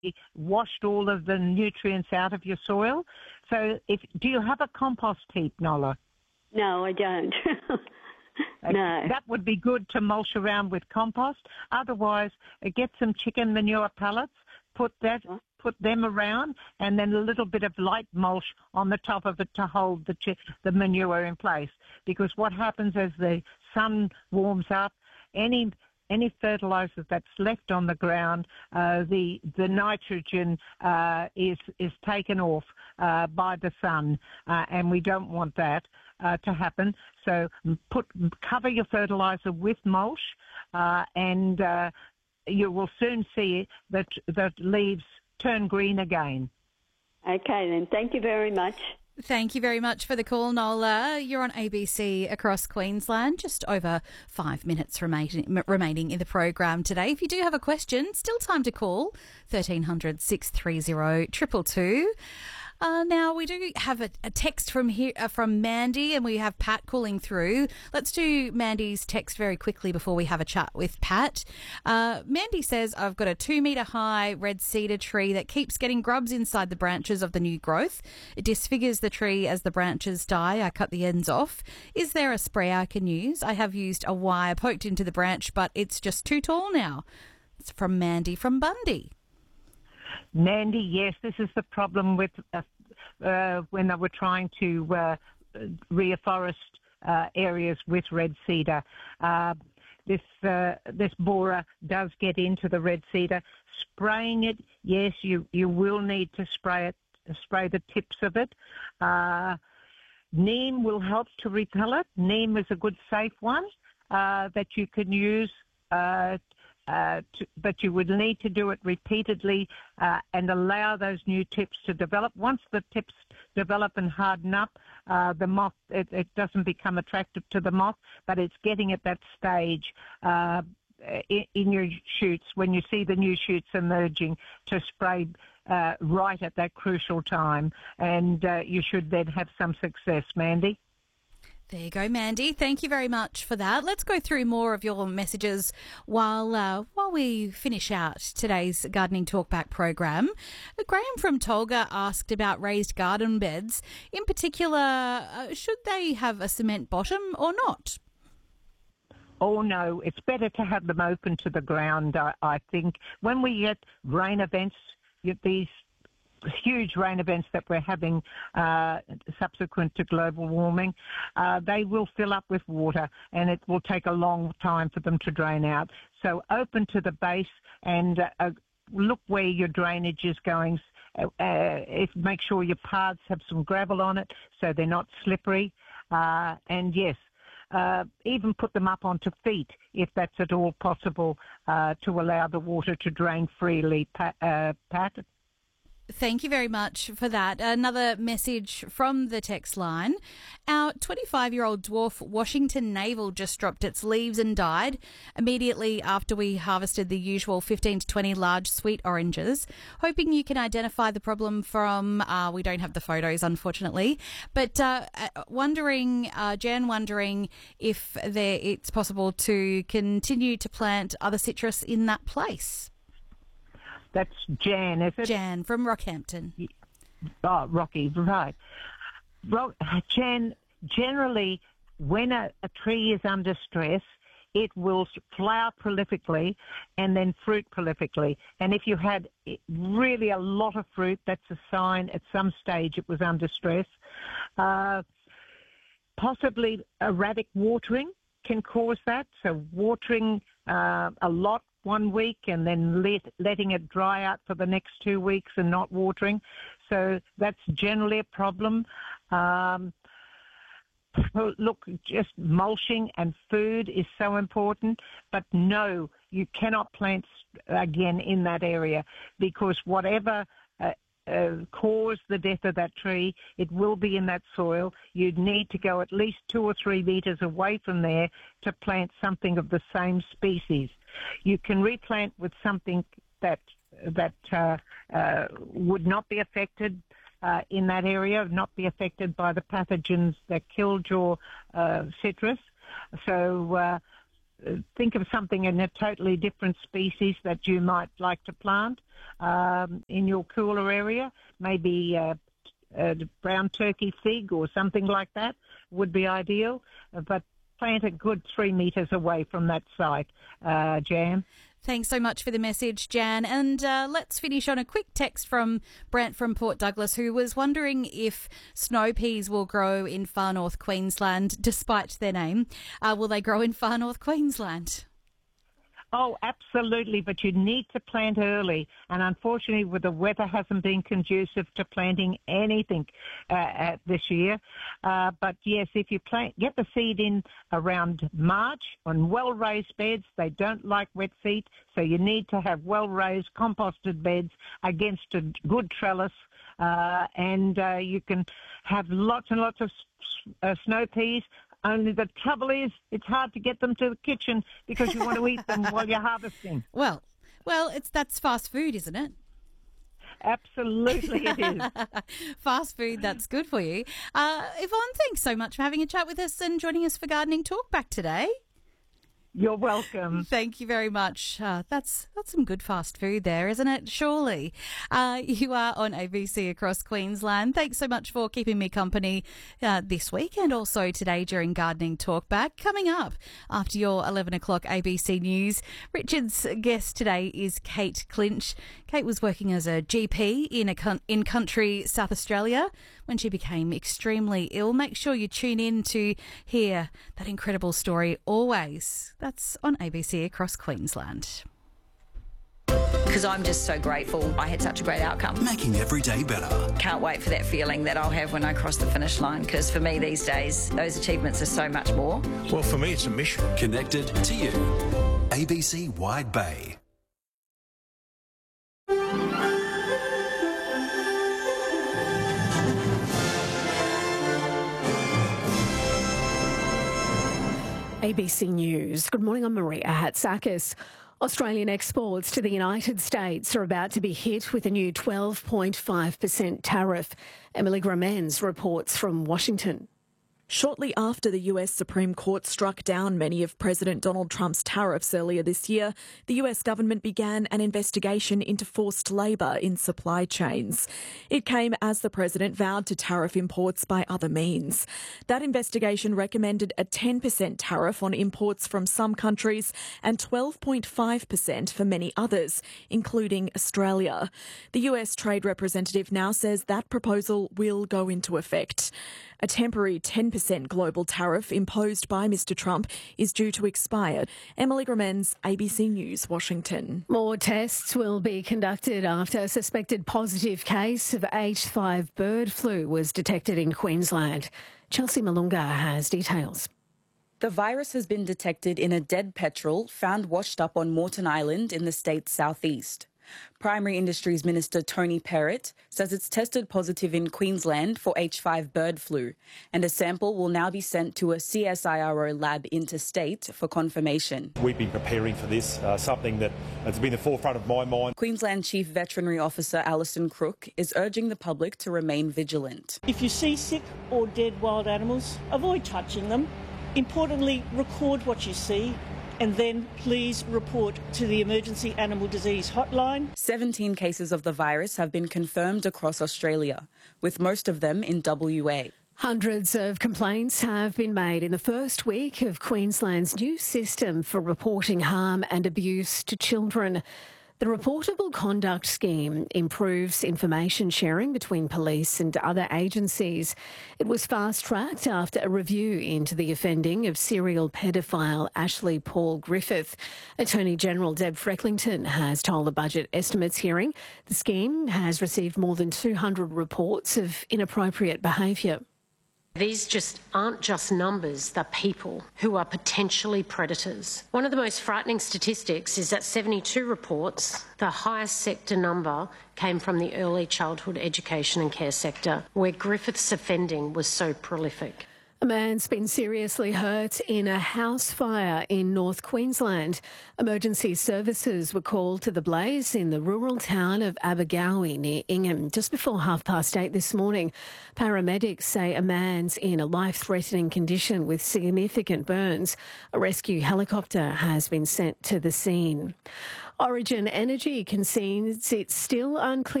washed all of the nutrients out of your soil. So do you have a compost heap, Nola? No, I don't. No. That would be good to mulch around with compost. Otherwise, get some chicken manure pellets, put them around, and then a little bit of light mulch on the top of it to hold the manure in place. Because what happens as the sun warms up, any fertilizer that's left on the ground, the nitrogen is taken off by the sun, and we don't want that to happen. So cover your fertilizer with mulch, and you will soon see that leaves turn green again. Okay then, thank you very much. Thank you very much for the call, Nola. You're on ABC across Queensland. Just over 5 minutes remaining in the program today. If you do have a question, still time to call 1300 630 222. Now, we do have a text from Mandy, and we have Pat calling through. Let's do Mandy's text very quickly before we have a chat with Pat. Mandy says, I've got a 2-metre high red cedar tree that keeps getting grubs inside the branches of the new growth. It disfigures the tree as the branches die. I cut the ends off. Is there a spray I can use? I have used a wire poked into the branch, but it's just too tall now. It's from Mandy from Bundy. Mandy, yes, this is the problem with when they were trying to reforest areas with red cedar. This borer does get into the red cedar. Spraying it, yes, you will need to spray the tips of it. Neem will help to repel it. Neem is a good safe one that you can use. But you would need to do it repeatedly and allow those new tips to develop. Once the tips develop and harden up, the moth, it doesn't become attractive to the moth, but it's getting at that stage in your shoots, when you see the new shoots emerging, to spray right at that crucial time. And you should then have some success, Mandy. There you go, Mandy. Thank you very much for that. Let's go through more of your messages while we finish out today's Gardening Talkback program. Graham from Tolga asked about raised garden beds. In particular, should they have a cement bottom or not? Oh, no. It's better to have them open to the ground, I think. When we get rain events, these huge rain events that we're having subsequent to global warming, they will fill up with water, and it will take a long time for them to drain out. So open to the base and look where your drainage is going. Make sure your paths have some gravel on it so they're not slippery. And yes, even put them up onto feet if that's at all possible to allow the water to drain freely, Pat. Thank you very much for that. Another message from the text line. Our 25-year-old dwarf Washington Navel just dropped its leaves and died immediately after we harvested the usual 15 to 20 large sweet oranges. Hoping you can identify the problem from, we don't have the photos, unfortunately, but Jan wondering if it's possible to continue to plant other citrus in that place. That's Jan, is it? Jan from Rockhampton. Oh, Rocky, right. Jan, generally, when a tree is under stress, it will flower prolifically and then fruit prolifically. And if you had really a lot of fruit, that's a sign at some stage it was under stress. Possibly erratic watering can cause that. So watering a lot 1 week and then letting it dry out for the next 2 weeks and not watering. So that's generally a problem. Look, just mulching and food is so important, but no, you cannot plant again in that area, because whatever caused the death of that tree, it will be in that soil. You'd need to go at least 2 or 3 meters away from there to plant something of the same species. You can replant with something that would not be affected in that area, not be affected by the pathogens that killed your citrus. So think of something in a totally different species that you might like to plant in your cooler area. Maybe the brown turkey fig or something like that would be ideal. But plant a good 3 metres away from that site, Jan. Thanks so much for the message, Jan. And let's finish on a quick text from Brent from Port Douglas, who was wondering if snow peas will grow in far north Queensland, despite their name. Will they grow in far north Queensland? Oh, absolutely, but you need to plant early. And unfortunately, the weather hasn't been conducive to planting anything this year. But yes, if you get the seed in around March on well-raised beds, they don't like wet feet, so you need to have well-raised composted beds against a good trellis, and you can have lots and lots of snow peas. Only the trouble is, it's hard to get them to the kitchen because you want to eat them while you're harvesting. Well, that's fast food, isn't it? Absolutely it is. Fast food, that's good for you. Yvonne, thanks so much for having a chat with us and joining us for Gardening Talk Back today. You're welcome. Thank you very much. That's some good fast food there, isn't it? Surely. You are on ABC across Queensland. Thanks so much for keeping me company this week and also today during Gardening Talkback. Coming up after your 11 o'clock ABC News, Richard's guest today is Kate Clinch. Kate was working as a GP in country South Australia when she became extremely ill. Make sure you tune in to hear that incredible story always. That's on ABC across Queensland. Because I'm just so grateful I had such a great outcome. Making every day better. Can't wait for that feeling that I'll have when I cross the finish line, because for me these days, those achievements are so much more. Well, for me, it's a mission. Connected to you. ABC Wide Bay. ABC News. Good morning, I'm Maria Hatzakis. Australian exports to the United States are about to be hit with a new 12.5% tariff. Emily Gramenz reports from Washington. Shortly after the US Supreme Court struck down many of President Donald Trump's tariffs earlier this year, the US government began an investigation into forced labour in supply chains. It came as the president vowed to tariff imports by other means. That investigation recommended a 10% tariff on imports from some countries and 12.5% for many others, including Australia. The US Trade Representative now says that proposal will go into effect. A temporary 10% global tariff imposed by Mr Trump is due to expire. Emily Gramenz, ABC News, Washington. More tests will be conducted after a suspected positive case of H5 bird flu was detected in Queensland. Chelsea Malunga has details. The virus has been detected in a dead petrel found washed up on Moreton Island in the state's southeast. Primary Industries Minister Tony Perrott says it's tested positive in Queensland for H5 bird flu, and a sample will now be sent to a CSIRO lab interstate for confirmation. We've been preparing for this, something that has been the forefront of my mind. Queensland Chief Veterinary Officer Alison Crook is urging the public to remain vigilant. If you see sick or dead wild animals, avoid touching them. Importantly, record what you see, and then please report to the Emergency Animal Disease Hotline. 17 cases of the virus have been confirmed across Australia, with most of them in WA. Hundreds of complaints have been made in the first week of Queensland's new system for reporting harm and abuse to children. The Reportable Conduct Scheme improves information sharing between police and other agencies. It was fast-tracked after a review into the offending of serial paedophile Ashley Paul Griffith. Attorney General Deb Frecklington has told the Budget Estimates hearing the scheme has received more than 200 reports of inappropriate behaviour. These just aren't just numbers, they're people who are potentially predators. One of the most frightening statistics is that 72 reports, the highest sector number, came from the early childhood education and care sector, where Griffith's offending was so prolific. A man's been seriously hurt in a house fire in North Queensland. Emergency services were called to the blaze in the rural town of Abergowie near Ingham just before 8:30 this morning. Paramedics say a man's in a life-threatening condition with significant burns. A rescue helicopter has been sent to the scene. Origin Energy concedes it's still unclear